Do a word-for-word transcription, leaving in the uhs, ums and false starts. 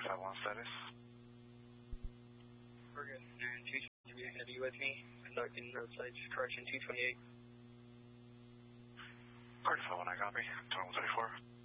five one status. We're good. two twenty-eight, have you with me? Conducting roadside correction two twenty-eight. Correct five one, I copy. twenty-one thirty-four.